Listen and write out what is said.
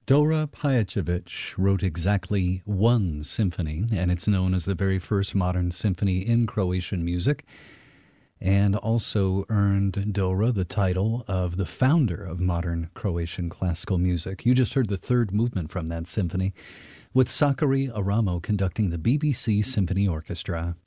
Dora Pajacevic wrote exactly one symphony, and it's known as the very first modern symphony in Croatian music, and also earned Dora the title of the founder of modern Croatian classical music. You just heard the third movement from that symphony, with Sakari Aramo conducting the BBC Symphony Orchestra.